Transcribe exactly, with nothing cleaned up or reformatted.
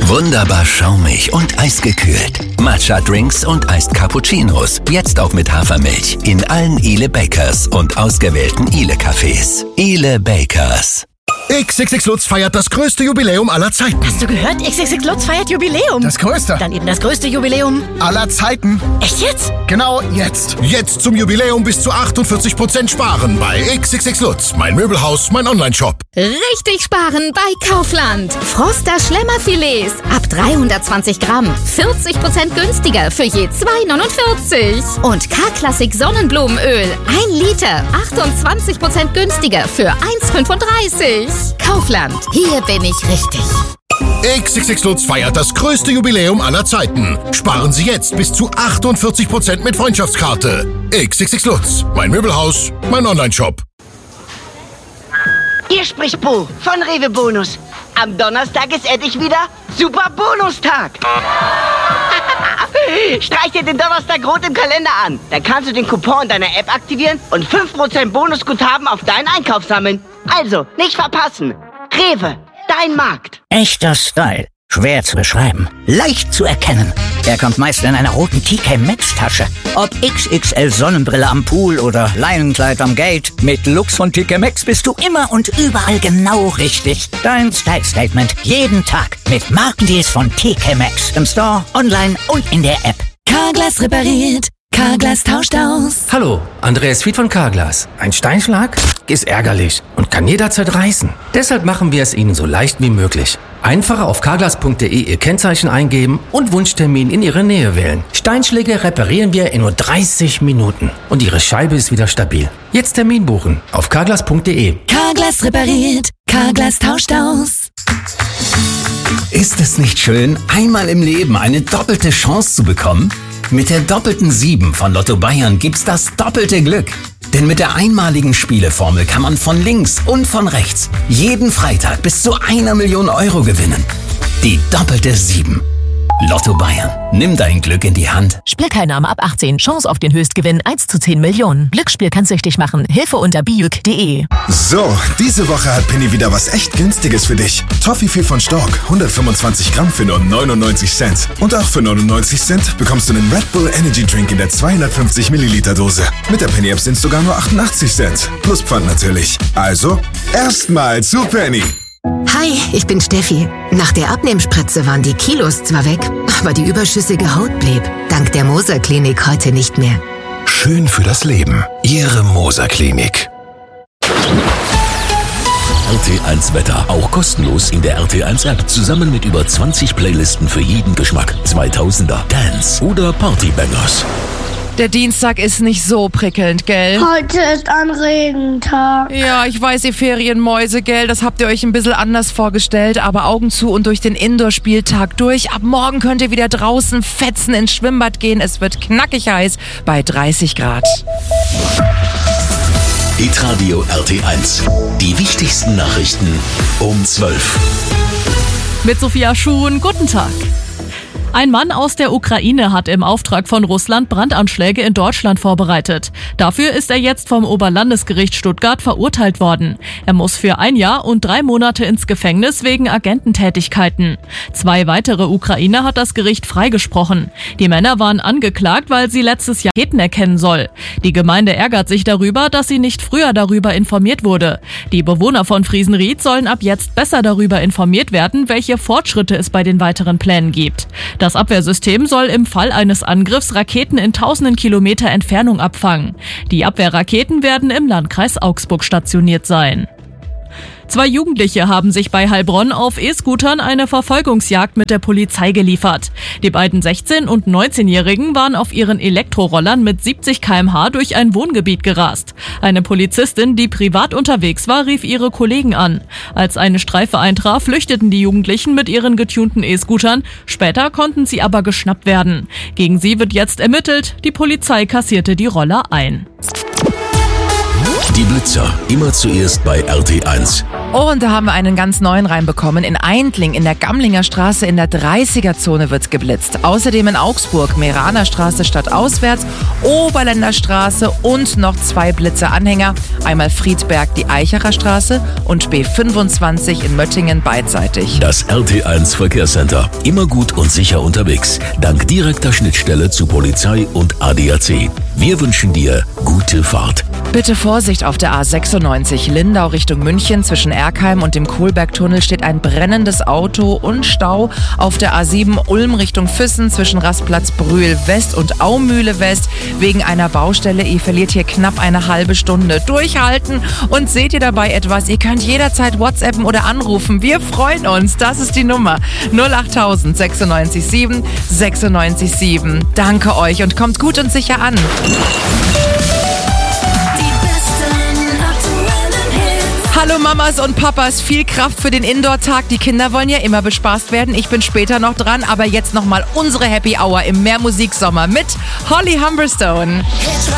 Wunderbar schaumig und eisgekühlt. Matcha-Drinks und Iced Cappuccinos. Jetzt auch mit Hafermilch. In allen Ile Bakers und ausgewählten Ile-Cafés. Ile Bakers. X X X Lutz feiert das größte Jubiläum aller Zeiten. Hast du gehört? X X X Lutz feiert Jubiläum. Das größte. Dann eben das größte Jubiläum aller Zeiten. Echt jetzt? Genau jetzt. Jetzt zum Jubiläum bis zu achtundvierzig Prozent sparen bei X X X Lutz. Mein Möbelhaus, mein Onlineshop. Richtig sparen bei Kaufland. Froster Schlemmerfilets ab dreihundertzwanzig Gramm. vierzig Prozent günstiger für je zwei neunundvierzig. Und K-Klassik Sonnenblumenöl. ein Liter. achtundzwanzig Prozent günstiger für eins fünfunddreißig. Kaufland. Hier bin ich richtig. X X X Lutz feiert das größte Jubiläum aller Zeiten. Sparen Sie jetzt bis zu achtundvierzig Prozent mit Freundschaftskarte. X X X Lutz. Mein Möbelhaus, mein Onlineshop. Hier spricht Bo von Rewe Bonus. Am Donnerstag ist endlich wieder Super Bonustag. Streich dir den Donnerstag rot im Kalender an. Dann kannst du den Coupon in deiner App aktivieren und fünf Prozent Bonusguthaben auf deinen Einkauf sammeln. Also, nicht verpassen. Rewe, dein Markt. Echter Style. Schwer zu beschreiben. Leicht zu erkennen. Er kommt meist in einer roten T K Maxx Tasche. Ob X X L Sonnenbrille am Pool oder Leinenkleid am Gate. Mit Looks von T K Maxx bist du immer und überall genau richtig. Dein Style Statement jeden Tag mit Markendeals von T K Maxx. Im Store, online und in der App. Carglass repariert. Carglass tauscht aus. Hallo, Andreas Fied von Carglass. Ein Steinschlag ist ärgerlich und kann jederzeit reißen. Deshalb machen wir es Ihnen so leicht wie möglich. Einfach auf carglass punkt de Ihr Kennzeichen eingeben und Wunschtermin in Ihre Nähe wählen. Steinschläge reparieren wir in nur dreißig Minuten und Ihre Scheibe ist wieder stabil. Jetzt Termin buchen auf carglass punkt de. Carglass repariert. Carglass tauscht aus. Ist es nicht schön, einmal im Leben eine doppelte Chance zu bekommen? Mit der doppelten sieben von Lotto Bayern gibt's das doppelte Glück. Denn mit der einmaligen Spieleformel kann man von links und von rechts jeden Freitag bis zu einer Million Euro gewinnen. Die doppelte sieben. Lotto Bayern. Nimm dein Glück in die Hand. Spielteilnahme ab achtzehn. Chance auf den Höchstgewinn eins zu zehn Millionen. Glücksspiel kann süchtig machen. Hilfe unter bijuk punkt de. So, diese Woche hat Penny wieder was echt Günstiges für dich. Toffifee von Stork. hundertfünfundzwanzig Gramm für nur neunundneunzig Cent. Und auch für neunundneunzig Cent bekommst du einen Red Bull Energy Drink in der zweihundertfünfzig Milliliter Dose. Mit der Penny App sind es sogar nur achtundachtzig Cent. Plus Pfand natürlich. Also, erstmal zu Penny. Hi, ich bin Steffi. Nach der Abnehmspritze waren die Kilos zwar weg, aber die überschüssige Haut blieb. Dank der Moser Klinik heute nicht mehr. Schön für das Leben. Ihre Moser Klinik. R T eins Wetter. Auch kostenlos in der R T eins App. Zusammen mit über zwanzig Playlisten für jeden Geschmack. zweitausender, Dance oder Partybangers. Der Dienstag ist nicht so prickelnd, gell? Heute ist ein Regentag. Ja, ich weiß, ihr Ferienmäuse, gell? Das habt ihr euch ein bisschen anders vorgestellt. Aber Augen zu und durch den Indoor-Spieltag durch. Ab morgen könnt ihr wieder draußen fetzen, ins Schwimmbad gehen. Es wird knackig heiß bei dreißig Grad. Hitradio R T eins. Die wichtigsten Nachrichten um zwölf. Mit Sophia Schuhn, guten Tag. Ein Mann aus der Ukraine hat im Auftrag von Russland Brandanschläge in Deutschland vorbereitet. Dafür ist er jetzt vom Oberlandesgericht Stuttgart verurteilt worden. Er muss für ein Jahr und drei Monate ins Gefängnis wegen Agententätigkeiten. Zwei weitere Ukrainer hat das Gericht freigesprochen. Die Männer waren angeklagt, weil sie letztes Jahr Raketen erkennen soll. Die Gemeinde ärgert sich darüber, dass sie nicht früher darüber informiert wurde. Die Bewohner von Friesenried sollen ab jetzt besser darüber informiert werden, welche Fortschritte es bei den weiteren Plänen gibt. Das Abwehrsystem soll im Fall eines Angriffs Raketen in tausenden Kilometer Entfernung abfangen. Die Abwehrraketen werden im Landkreis Augsburg stationiert sein. Zwei Jugendliche haben sich bei Heilbronn auf E-Scootern eine Verfolgungsjagd mit der Polizei geliefert. Die beiden sechzehn- und neunzehnjährigen waren auf ihren Elektrorollern mit siebzig Kilometer pro Stunde durch ein Wohngebiet gerast. Eine Polizistin, die privat unterwegs war, rief ihre Kollegen an. Als eine Streife eintraf, flüchteten die Jugendlichen mit ihren getunten E-Scootern. Später konnten sie aber geschnappt werden. Gegen sie wird jetzt ermittelt. Die Polizei kassierte die Roller ein. Die Blitzer, immer zuerst bei R T eins. Oh, und da haben wir einen ganz neuen reinbekommen. In Eindling, in der Gamlinger Straße, in der dreißiger-Zone wird geblitzt. Außerdem in Augsburg, Meraner Straße stadtauswärts, Oberländer Straße und noch zwei Blitzeranhänger. Einmal Friedberg, die Eichacher Straße und B fünfundzwanzig in Möttingen beidseitig. Das R T eins Verkehrscenter. Immer gut und sicher unterwegs. Dank direkter Schnittstelle zu Polizei und A D A C. Wir wünschen dir gute Fahrt. Bitte Vorsicht auf der A sechsundneunzig Lindau Richtung München. Zwischen Erkheim und dem Kohlbergtunnel steht ein brennendes Auto und Stau. Auf der A sieben Ulm Richtung Füssen zwischen Rastplatz Brühl West und Aumühle West wegen einer Baustelle. Ihr verliert hier knapp eine halbe Stunde. Durchhalten und seht ihr dabei etwas? Ihr könnt jederzeit WhatsAppen oder anrufen. Wir freuen uns. Das ist die Nummer null acht null null sechs sieben sechs sechs sieben. Danke euch und kommt gut und sicher an. Hallo Mamas und Papas, viel Kraft für den Indoor-Tag. Die Kinder wollen ja immer bespaßt werden. Ich bin später noch dran, aber jetzt nochmal unsere Happy Hour im Mehrmusiksommer mit Holly Humberstone.